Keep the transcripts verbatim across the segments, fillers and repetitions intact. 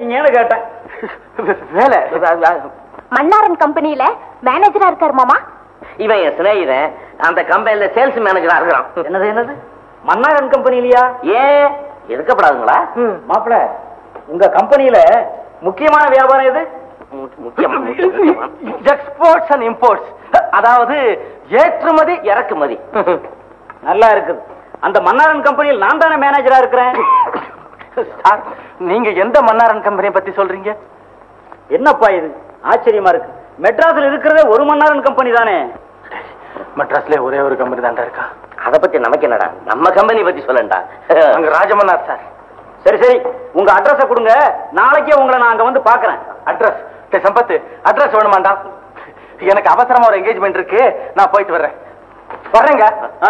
இருக்கீங்கன்னு கேட்டேன். வேலை மன்னாரன் கம்பெனியில மேனேஜரா இருக்காரு மாமா. இவன் என் சிநேகிதன், அந்த கம்பெனில சேல்ஸ் மேனேஜரா இருக்கிறான். என்னது என்னது மன்னாரன் கம்பெனிலயா? ஏன் எதுக்கப்படாதுங்களா? மாப்பிள, உங்க கம்பெனியில முக்கியமான வியாபாரம் எது? எக்ஸ்போர்ட்ஸ் அண்ட் இம்போர்ட்ஸ், அதாவது ஏற்றுமதி இறக்குமதி. நல்லா இருக்குது. அந்த மன்னாரன் கம்பெனியில் நான் தானே மேனேஜரா இருக்கிறேன். சார், நீங்க எந்த மன்னாரன் கம்பெனியை பத்தி சொல்றீங்க? என்னப்பா இது ஆச்சரியமா இருக்கு. மெட்ராஸ்ல இருக்கிறதே ஒரு மன்னாரன் கம்பெனி தானே. மெட்ராஸ்ல ஒரே ஒரு கம்பெனி தான்டா இருக்கா. அத பத்தி நமக்கு என்னடா, நம்ம கம்பெனி பத்தி சொல்லண்டா. அங்க ராஜமன்னார் சார். சரி சரி, உங்க அட்ரஸ கொடுங்க, நாளைக்கே உங்களை நான் அங்க வந்து பாக்குறேன். அட்ரஸ் சம்பத்து, அட்ரஸ் வேணுமாண்டா? எனக்கு அவசரமா ஒரு என்கேஜ்மெண்ட் இருக்கு, நான் போயிட்டு வர்றேன். வர்றேங்க.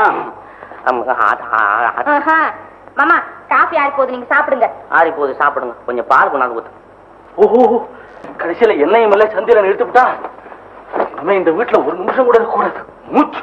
மாமா, காஃபி ஆறி போகுது, நீங்க சாப்பிடுங்க. ஆறி போகுது, சாப்பிடுங்க. கொஞ்சம் பால் கொண்டாந்து ஊத்து. ஓஹோ, கடைசியில என்னையும் இல்ல சந்தியில நிறுத்திவிட்டா. நம்ம இந்த வீட்டுல ஒரு நிமிஷம் கூட கூடாது. மூச்சு.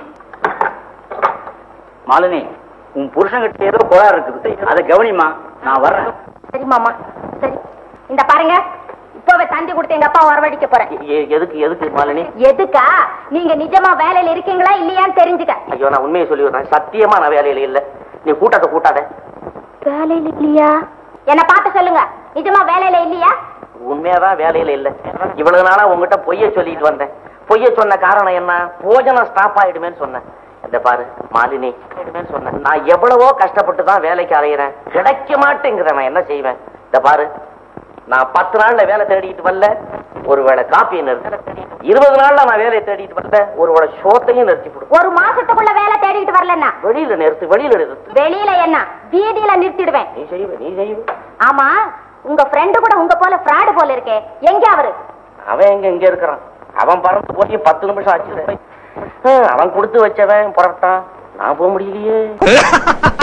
மாலினி, உன் புருஷன்கிட்ட ஏதோ கோளாறு இருக்குது, அதை கவனிமா. நான் வர்றேன். சரி மாமா, சரி. இந்த பாருங்க, இப்பவே தந்தி கொடுத்து எங்க அப்பா வரவழைக்க போறேன். எதுக்கு எதுக்கு மாலினி? எதுக்கா? நீங்க நிஜமா வேலையில இருக்கீங்களா இல்லையான்னு தெரிஞ்சுக்க. ஐயோ, நான் உண்மையை சொல்லி விடுறேன், சத்தியமா நான் வேலையில இல்ல. நீ கூட்டாத கூட்டாத. வேலையில இல்லையா? என்ன பார்த்து சொல்லுங்க, நிஜமா வேலையில இல்லையா? உண்மையாதான் வேலையில இல்ல. இவ்வளவு நாளா உங்ககிட்ட பொய்ய சொல்லிட்டு வந்தேன். பொய்ய சொன்ன காரணம் என்ன? போஜனம் ஸ்டாப் ஆயிடுமேன்னு சொன்னேன். இந்த பாரு மாலினி, சொன்னேன், நான் எவ்வளவோ கஷ்டப்பட்டு தான் வேலைக்கு அலையிறேன், கிடைக்க மாட்டேங்கிறேன். நான் என்ன செய்வேன்? இந்த பாரு, நான் பத்து நாள்ல வேலை தேடிட்டு வரல, ஒருவேளை காப்பியை நிறுத்தி. இருபது நாள்ல நான் வேலையை தேடிட்டு வரல, ஒருவேளை ஷோத்தையும் நிறுத்தி போடு. ஒரு மாசத்துக்குள்ள வேலை தேடிட்டு வரலன்னா வெளியில நிறுத்து. வெளியில நிறுத்து. வெளியில என்ன, வீதியில நிறுத்திடுவேன். நீ செய்வ நீ செய்வ ஆமா, உங்க ஃப்ரெண்டு கூட உங்க போல ஃப்ராடு போல இருக்கே, எங்க அவரு? அவன் எங்க இங்க இருக்கிறான். அவன் பறந்து போய் பத்து நிமிஷம் ஆச்சு. அவன் கொடுத்து வச்சவன் புறப்பட்டான், நான் போக முடியலையே.